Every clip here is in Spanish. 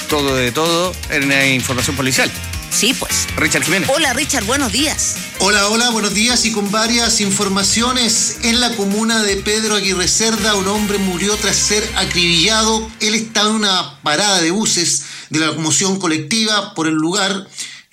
todo de todo en la información policial. Sí, pues. Richard Jiménez. Hola, Richard, buenos días. Hola, buenos días, y con varias informaciones. En la comuna de Pedro Aguirre Cerda, un hombre murió tras ser acribillado. Él estaba en una parada de buses de la locomoción colectiva por el lugar.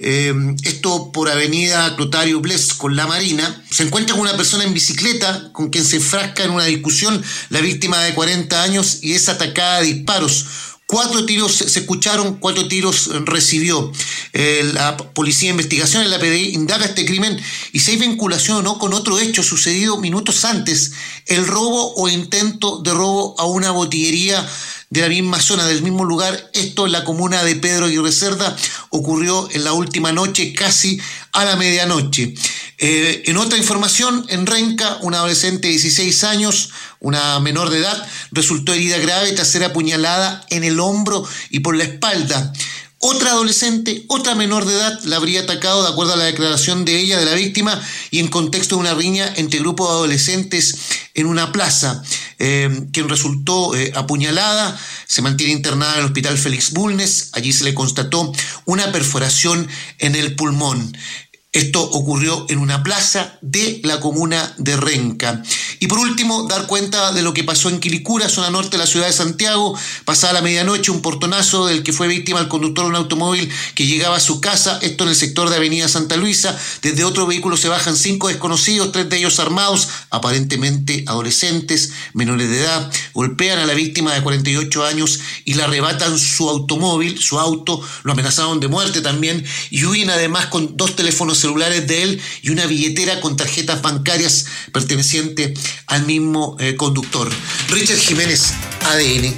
Esto por avenida Clotario Bles con La Marina. Se encuentra con una persona en bicicleta con quien se enfrasca en una discusión. La víctima de 40 años y es atacada a disparos. 4 tiros se escucharon, 4 tiros recibió. La Policía de Investigación en la PDI indaga este crimen y si hay vinculación o no con otro hecho sucedido minutos antes, el robo o intento de robo a una botillería de la misma zona, del mismo lugar. Esto en la comuna de Pedro Aguirre Cerda ocurrió en la última noche, casi a la medianoche. En otra información, en Renca, una adolescente de 16 años, una menor de edad, resultó herida grave tras ser apuñalada en el hombro y por la espalda. Otra adolescente, otra menor de edad, la habría atacado, de acuerdo a la declaración de ella, de la víctima, y en contexto de una riña entre grupos de adolescentes en una plaza. Quien resultó apuñalada se mantiene internada en el Hospital Félix Bulnes. Allí se le constató una perforación en el pulmón. Esto ocurrió en una plaza de la comuna de Renca. Y por último, dar cuenta de lo que pasó en Quilicura, zona norte de la ciudad de Santiago. Pasada la medianoche, un portonazo del que fue víctima el conductor de un automóvil que llegaba a su casa, esto en el sector de Avenida Santa Luisa. Desde otro vehículo se bajan 5 desconocidos, 3 de ellos armados, aparentemente adolescentes, menores de edad. Golpean a la víctima de 48 años y le arrebatan su automóvil, su auto, lo amenazaron de muerte también, y huyen además con 2 teléfonos celulares de él y una billetera con tarjetas bancarias perteneciente al mismo conductor. Richard Jiménez, ADN.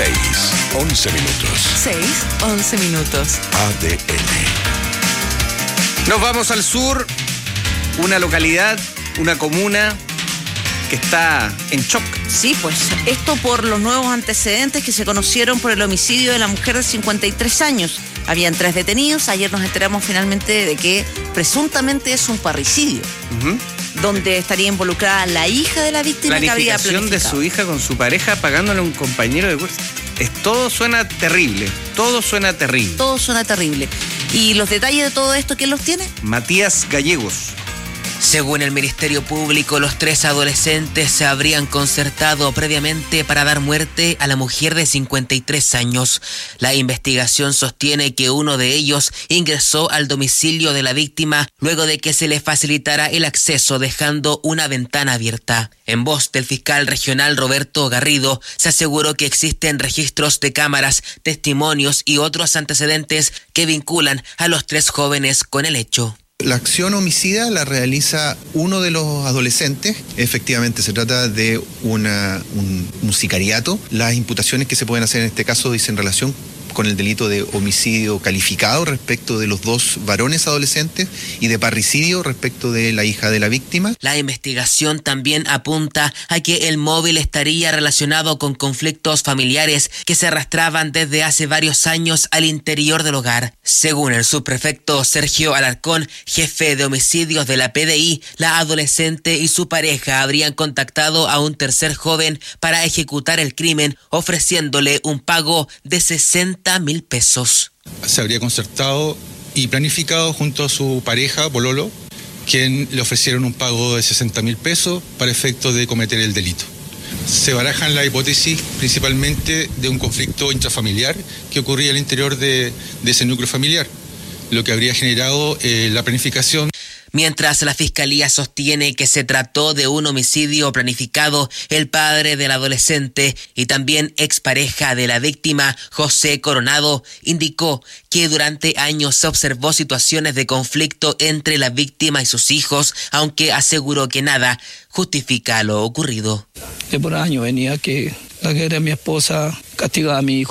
6:11 minutos. 6:11 minutos. ADN. Nos vamos al sur, una localidad, una comuna que está en shock. Sí, pues esto por los nuevos antecedentes que se conocieron por el homicidio de la mujer de 53 años. Habían 3 detenidos. Ayer nos enteramos finalmente de que presuntamente es un parricidio, donde estaría involucrada la hija de la víctima que había planificado. Planificación de su hija con su pareja pagándole a un compañero de curso. Todo suena terrible, todo suena terrible. Todo suena terrible. ¿Y los detalles de todo esto quién los tiene? Matías Gallegos. Según el Ministerio Público, los 3 adolescentes se habrían concertado previamente para dar muerte a la mujer de 53 años. La investigación sostiene que uno de ellos ingresó al domicilio de la víctima luego de que se le facilitara el acceso dejando una ventana abierta. En voz del fiscal regional Roberto Garrido, se aseguró que existen registros de cámaras, testimonios y otros antecedentes que vinculan a los 3 jóvenes con el hecho. La acción homicida la realiza uno de los adolescentes. Efectivamente, se trata de un sicariato. Las imputaciones que se pueden hacer en este caso dicen relación con el delito de homicidio calificado respecto de los 2 varones adolescentes y de parricidio respecto de la hija de la víctima. La investigación también apunta a que el móvil estaría relacionado con conflictos familiares que se arrastraban desde hace varios años al interior del hogar. Según el subprefecto Sergio Alarcón, jefe de homicidios de la PDI, la adolescente y su pareja habrían contactado a un tercer joven para ejecutar el crimen, ofreciéndole un pago de 60.000 pesos. Se habría concertado y planificado junto a su pareja, pololo, quien le ofrecieron un pago de 60.000 pesos para efecto de cometer el delito. Se barajan la hipótesis principalmente de un conflicto intrafamiliar que ocurría al interior de ese núcleo familiar, lo que habría generado la planificación. Mientras la Fiscalía sostiene que se trató de un homicidio planificado, el padre del adolescente y también expareja de la víctima, José Coronado, indicó que durante años se observó situaciones de conflicto entre la víctima y sus hijos, aunque aseguró que nada justifica lo ocurrido. Que por años venía que la que era mi esposa castigaba a mi hijo.